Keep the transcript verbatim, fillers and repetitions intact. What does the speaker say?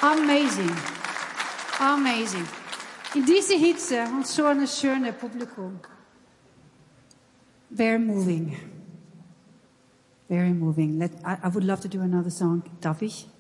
Amazing. Amazing. In diese Hitze und so eine schöne Publikum. Very moving. Very moving. Let, I, I would love to do another song. Darf ich?